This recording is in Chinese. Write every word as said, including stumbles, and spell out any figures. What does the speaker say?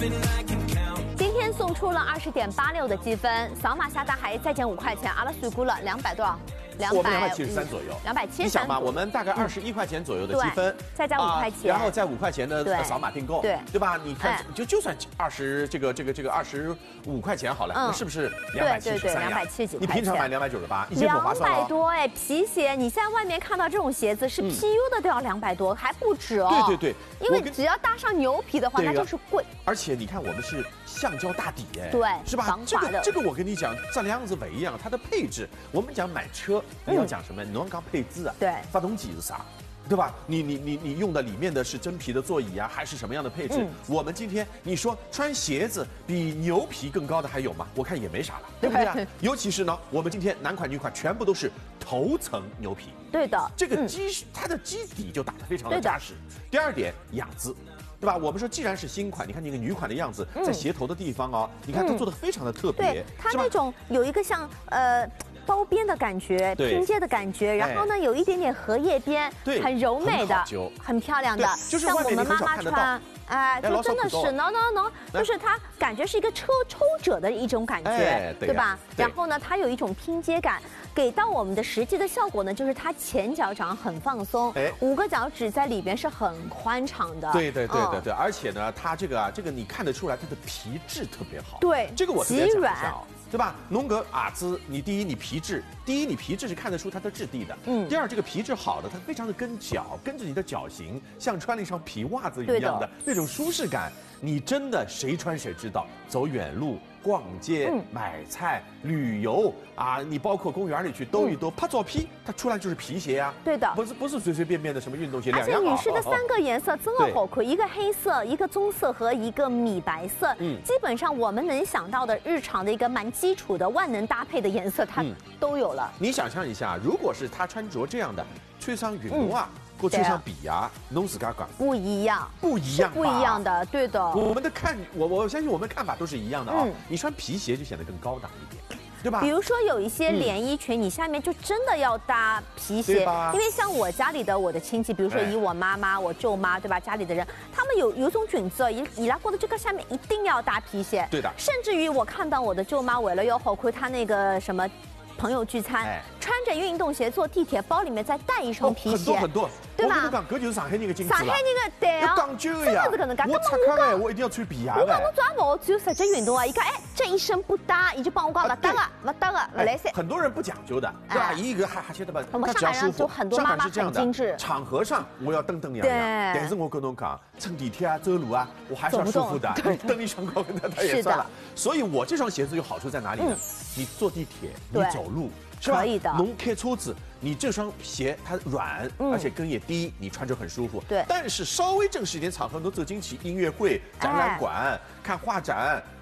今天送出了二十点八六的积分，扫码下单还再减五块钱，阿拉算估了两百多少？两百， 我们两百七十三左右， 两百七十三。 你想嘛，我们大概二十一块钱左右的积分， 再加五块钱， 然后再五块钱的扫码订购， 对对吧？你看，就就算二十这个这个这个二十五块钱好了，那是不是两百七十三呀？ 两百七十几。 你平常买两百九十八，已经很划算了。 两百多哎，皮鞋，你现在外面看到这种鞋子是 P U 的都要两百多，还不止哦。 对对对， 因为只要搭上牛皮的话，那就是贵。 而且你看，我们是橡胶大底哎， 对， 是吧？ 防滑的。 这个我跟你讲，这样子不一样，它的配置，我们讲买车，你要讲什么？侬讲配置啊， 对， 发动机是啥？对吧？你你你你用的里面的是真皮的座椅啊，还是什么样的配置？嗯、我们今天你说穿鞋子比牛皮更高的还有吗？我看也没啥了，对不对啊？尤其是呢，我们今天男款女款全部都是头层牛皮， 对的， 这个基、嗯、它的基底就打得非常的扎实。第二点，雅姿。对吧？我们说，既然是新款，你看那个女款的样子，在鞋头的地方哦，嗯、你看它做的非常的特别。 对，它那种有一个像呃包边的感觉，拼接的感觉，然后呢有一点点荷叶边，很柔美的，很漂亮的， 就是像我们妈妈穿。哎，就真的是 no no no， 就是它感觉是一个抽抽褶的一种感觉， 哎、对, 对吧？然后呢，它有一种拼接感，给到我们的实际的效果呢，就是它前脚掌很放松，哎，五个脚趾在里边是很宽敞的。 对对对对对，嗯、而且呢，它这个啊，这个你看得出来，它的皮质特别好。 对， 这个我特别讲一下哦。对吧？龙格阿兹，你第一你皮质，第一你皮质是看得出它的质地的，嗯。第二这个皮质好的，它非常的跟脚，跟着你的脚型，像穿了一双皮袜子一样的那种舒适感。你真的谁穿谁知道，走远路、逛街、嗯、买菜、旅游啊，你包括公园里去兜一兜，拍照片，它出来就是皮鞋啊。 对的， 不是不是随随便便的什么运动鞋。 而且女士的三个颜色真的好看，一个黑色、一个棕色和一个米白色。嗯，基本上我们能想到的日常的一个蛮基础的万能搭配的颜色，它都有了。 你想象一下，如果是她穿着这样的，穿上运动啊。或穿上比啊，弄死嘎嘎不一样， 不一样， 不一样的，对的。 我们的看，我我相信我们看法都是一样的啊、哦。嗯、你穿皮鞋就显得更高档一点，对吧？ 比如说有一些连衣裙，嗯、你下面就真的要搭皮鞋，因为像我家里的我的亲戚，比如说以我妈妈、我舅妈，对吧？家里的人，他们有有种裙子，伊伊拉觉得这个下面一定要搭皮鞋， 对的。 甚至于我看到我的舅妈为了要好看她那个什么。朋友聚餐，哎、穿着运动鞋坐地铁，包里面再带一双皮鞋， 哦、很多很多， 对吧？ 我跟你讲，这就是上海人的精致了。 上海人的对啊， 讲究的呀。 真的是搿能介。 我擦开哎，我一定要穿皮鞋。 我讲侬做也无只有实际运动啊，伊讲哎，这一身不搭，伊就帮我讲勿搭个，勿搭个，勿来塞。 很多人不讲究的，对吧？一个还还觉得吧， 他只要舒服。很多妈妈很精致。 场合上我要蹬蹬扬扬，但是我跟侬讲，乘地铁啊、走路啊，我还是要舒服的。蹬一双高跟它也算了。所以我这双鞋子有好处在哪里呢？你坐地铁，你走路。 可以的， 侬开车子，你这双鞋它软，嗯、而且跟也低，你穿着很舒服。 对， 但是稍微正式一点场合，侬走进去音乐会、展览馆、哎、看画展。